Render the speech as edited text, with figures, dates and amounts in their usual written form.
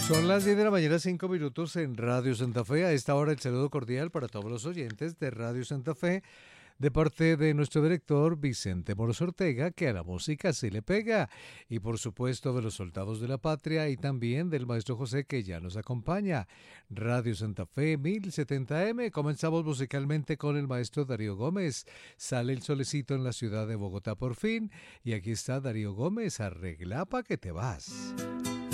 Son las 10 de la mañana, 5 minutos en Radio Santa Fe. A esta hora el saludo cordial para todos los oyentes de Radio Santa Fe, de parte de nuestro director Vicente Moros Ortega, que a la música sí le pega, y por supuesto de los soldados de la patria y también del maestro José, que ya nos acompaña. Radio Santa Fe 1070M. Comenzamos musicalmente con el maestro Darío Gómez. Sale el solecito en la ciudad de Bogotá por fin, y aquí está Darío Gómez. Arregla pa' que te vas.